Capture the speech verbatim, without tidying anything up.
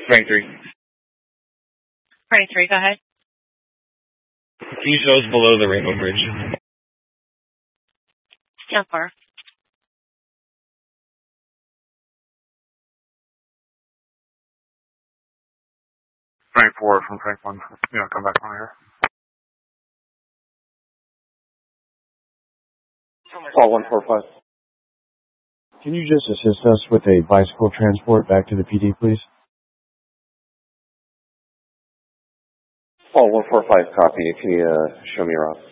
twenty-three. twenty-three, go ahead. He shows below the Rainbow Bridge. Stand for. twenty-four from twenty-one. Yeah, come back on here. Call one four five. Can you just assist us with a bicycle transport back to the P D, please? Call one four five, copy. Can you uh, show me around?